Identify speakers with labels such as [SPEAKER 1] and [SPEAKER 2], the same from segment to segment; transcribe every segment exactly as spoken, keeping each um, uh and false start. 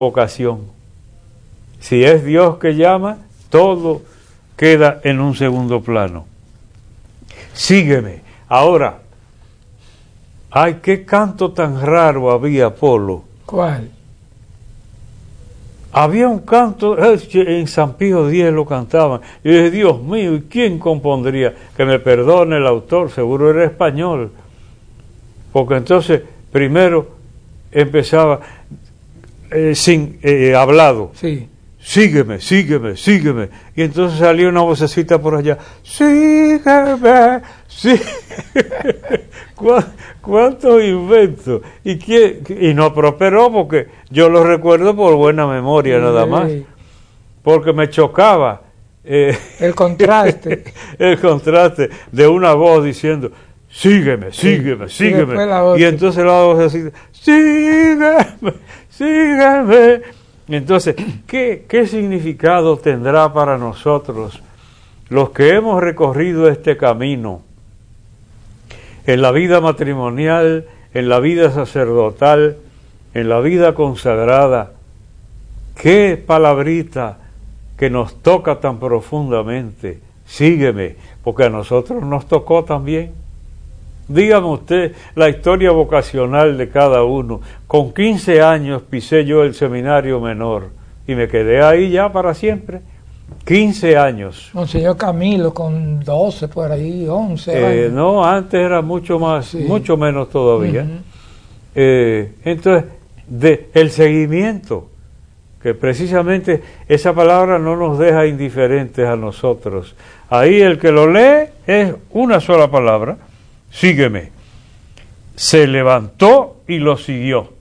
[SPEAKER 1] vocación. Si es Dios que llama, todo queda en un segundo plano. Sígueme. Ahora, ay, qué canto tan raro había, Polo.
[SPEAKER 2] ¿Cuál?
[SPEAKER 1] Había un canto, en San Pío X lo cantaban. Yo dije, Dios mío, ¿y quién compondría? Que me perdone el autor, seguro era español. Porque entonces, primero empezaba eh, sin eh, hablado.
[SPEAKER 2] Sí.
[SPEAKER 1] Sígueme, sígueme, sígueme. Y entonces salía una vocecita por allá. Sígueme, sí. ¿Cuántos inventos? ¿Y quién? Y no prosperó porque yo lo recuerdo por buena memoria sí, nada más. Porque me chocaba. Eh,
[SPEAKER 2] el contraste.
[SPEAKER 1] el contraste de una voz diciendo, sígueme, sígueme, sí, sígueme. Y, y entonces la voz así, sígueme, sígueme. Entonces, ¿qué, ¿qué significado tendrá para nosotros los que hemos recorrido este camino en la vida matrimonial, en la vida sacerdotal, en la vida consagrada? ¿Qué palabrita que nos toca tan profundamente? Sígueme, porque a nosotros nos tocó también. Dígame usted la historia vocacional de cada uno. Con quince años pisé yo el seminario menor y me quedé ahí ya para siempre. quince años.
[SPEAKER 2] Monseñor Camilo con doce por ahí, once
[SPEAKER 1] Eh,
[SPEAKER 2] años.
[SPEAKER 1] no, antes era mucho más, sí. mucho menos todavía. Uh-huh. eh, entonces, de, el seguimiento, que precisamente esa palabra no nos deja indiferentes a nosotros. Ahí el que lo lee es una sola palabra. Sígueme. Se levantó y lo siguió.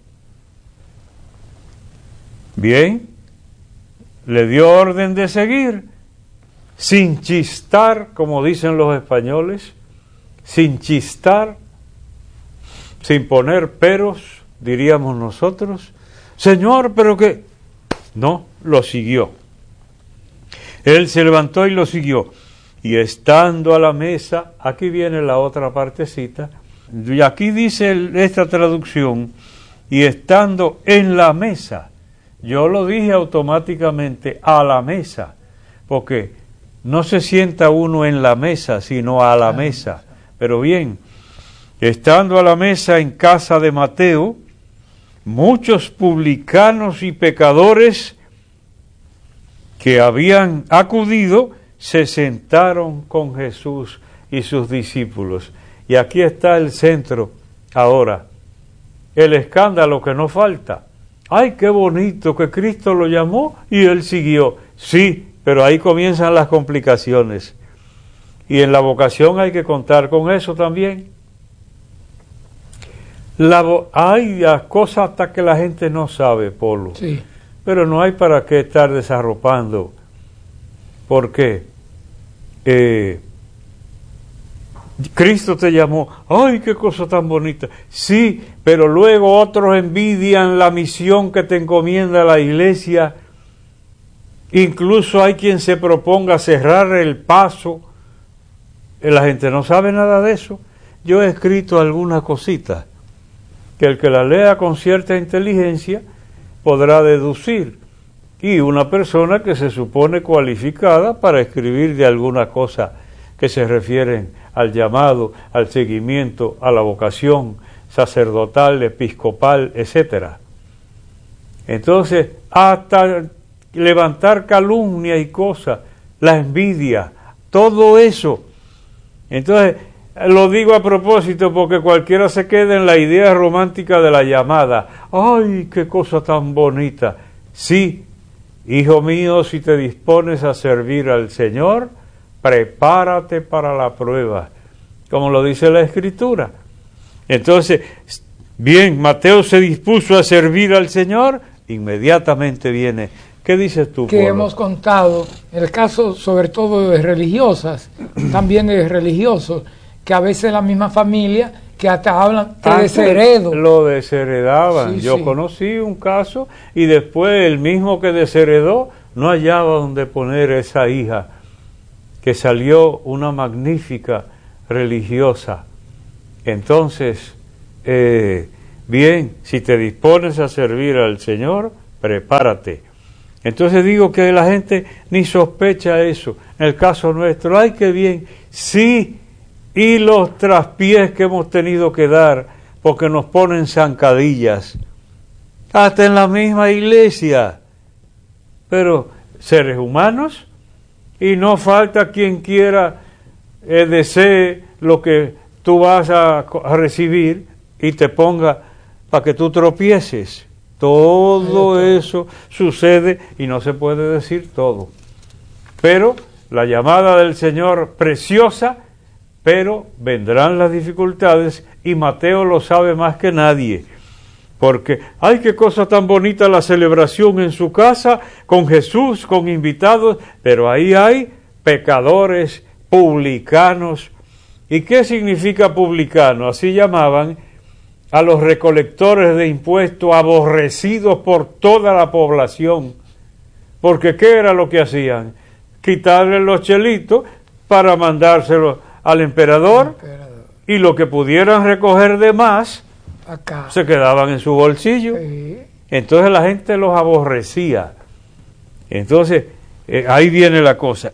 [SPEAKER 1] Bien, le dio orden de seguir, sin chistar, como dicen los españoles, sin chistar, sin poner peros, diríamos nosotros. Señor, pero que... No, lo siguió. Él se levantó y lo siguió. Y estando a la mesa, aquí viene la otra partecita, y aquí dice el, esta traducción, y estando en la mesa, yo lo dije automáticamente, a la mesa, porque no se sienta uno en la mesa, sino a la mesa. Pero bien, estando a la mesa en casa de Mateo, muchos publicanos y pecadores que habían acudido, se sentaron con Jesús y sus discípulos. Y aquí está el centro ahora, el escándalo que no falta. ¡Ay, qué bonito que Cristo lo llamó y él siguió! Sí, pero ahí comienzan las complicaciones. Y en la vocación hay que contar con eso también. La vo- hay cosas hasta que la gente no sabe, Polo.
[SPEAKER 2] Sí.
[SPEAKER 1] Pero no hay para qué estar desarropando. ¿Por qué? Eh, Cristo te llamó, ¡ay, qué cosa tan bonita! Sí, pero luego otros envidian la misión que te encomienda la iglesia. Incluso hay quien se proponga cerrar el paso. La gente no sabe nada de eso. Yo he escrito algunas cositas que el que la lea con cierta inteligencia podrá deducir. Y una persona que se supone cualificada para escribir de alguna cosa que se refieren al llamado, al seguimiento, a la vocación sacerdotal, episcopal, etcétera. Entonces, hasta levantar calumnia y cosas, la envidia, todo eso. Entonces, lo digo a propósito porque cualquiera se queda en la idea romántica de la llamada. ¡Ay, qué cosa tan bonita! Sí, hijo mío, si te dispones a servir al Señor, prepárate para la prueba, como lo dice la Escritura. Entonces, bien, Mateo se dispuso a servir al Señor, inmediatamente viene. ¿Qué dices tú,
[SPEAKER 2] Que
[SPEAKER 1] Polo?
[SPEAKER 2] hemos contado, en el caso sobre todo de religiosas, también de religiosos, que a veces la misma familia que hasta hablan, te
[SPEAKER 1] Antes
[SPEAKER 2] desheredo.
[SPEAKER 1] Lo desheredaban.
[SPEAKER 2] Sí,
[SPEAKER 1] Yo
[SPEAKER 2] sí.
[SPEAKER 1] conocí un caso y después el mismo que desheredó no hallaba donde poner esa hija, que salió una magnífica religiosa. Entonces, eh, bien, si te dispones a servir al Señor, prepárate. Entonces digo que la gente ni sospecha eso. En el caso nuestro, ¡ay, qué bien! Sí, y los traspiés que hemos tenido que dar porque nos ponen zancadillas, hasta en la misma iglesia. Pero seres humanos, y no falta quien quiera, eh, desee lo que tú vas a, a recibir y te ponga para que tú tropieces. Todo eso sucede y no se puede decir todo. Pero la llamada del Señor preciosa, pero vendrán las dificultades y Mateo lo sabe más que nadie. Porque, ¡ay, qué cosa tan bonita la celebración en su casa, con Jesús, con invitados! Pero ahí hay pecadores, publicanos. ¿Y qué significa publicano? Así llamaban a los recolectores de impuestos, aborrecidos por toda la población. Porque ¿qué era lo que hacían? Quitarle los chelitos para mandárselos al emperador, emperador, y lo que pudieran recoger de más acá se quedaban en su bolsillo. Sí. Entonces la gente los aborrecía. Entonces eh, ahí viene la cosa.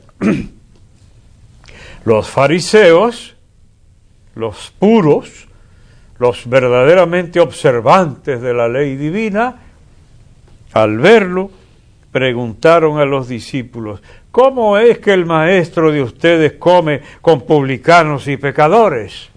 [SPEAKER 1] Los fariseos, los puros, los verdaderamente observantes de la ley divina, al verlo, preguntaron a los discípulos: ¿cómo es que el maestro de ustedes come con publicanos y pecadores?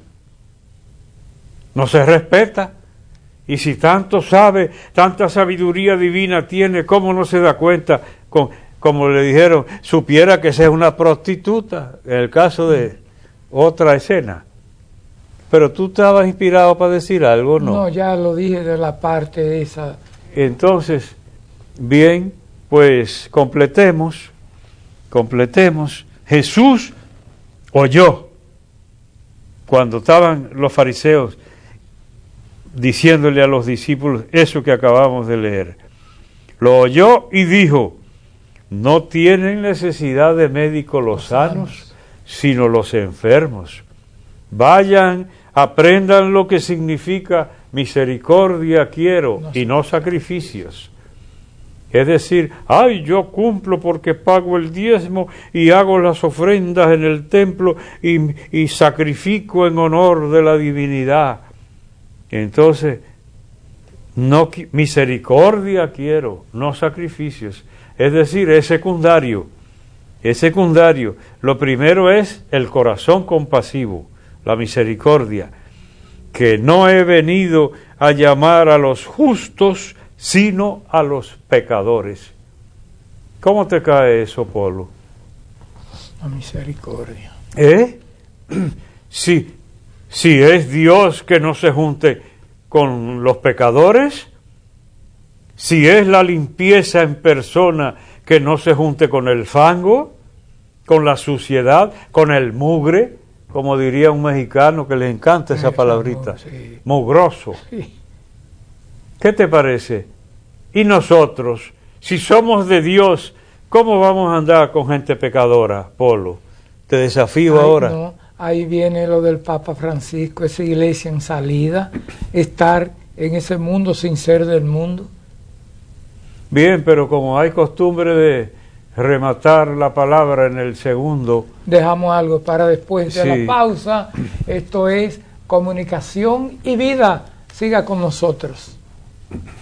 [SPEAKER 1] ¿No se respeta? Y si tanto sabe, tanta sabiduría divina tiene, ¿cómo no se da cuenta? Con, como le dijeron, supiera que esa es una prostituta, en el caso de otra escena. Pero tú estabas inspirado para decir algo, ¿no?
[SPEAKER 2] No, ya lo dije de la parte esa.
[SPEAKER 1] Entonces, bien, pues completemos, completemos. Jesús oyó cuando estaban los fariseos diciéndole a los discípulos eso que acabamos de leer. Lo oyó y dijo: no tienen necesidad de médicos los sanos, sino los enfermos. Vayan, aprendan lo que significa misericordia quiero y no sacrificios. Es decir, ay, yo cumplo porque pago el diezmo y hago las ofrendas en el templo y, y sacrifico en honor de la divinidad. Entonces, no misericordia quiero, no sacrificios. Es decir, es secundario, es secundario. Lo primero es el corazón compasivo, la misericordia, que no he venido a llamar a los justos, sino a los pecadores. ¿Cómo te cae eso, Polo?
[SPEAKER 2] La misericordia.
[SPEAKER 1] ¿Eh? Si, si es Dios que no se junte con los pecadores, si es la limpieza en persona que no se junte con el fango, con la suciedad, con el mugre, como diría un mexicano que le encanta esa palabrita, sí. Mugroso. Sí. ¿Qué te parece? Y nosotros, si somos de Dios, ¿cómo vamos a andar con gente pecadora, Polo? Te desafío
[SPEAKER 2] Ay,
[SPEAKER 1] ahora.
[SPEAKER 2] No, ahí viene lo del Papa Francisco, esa iglesia en salida, estar en ese mundo sin ser del mundo.
[SPEAKER 1] Bien, pero como hay costumbre de rematar la palabra en el segundo.
[SPEAKER 2] Dejamos algo para después de
[SPEAKER 1] sí.
[SPEAKER 2] la pausa. Esto es Comunicación y Vida. Siga con nosotros.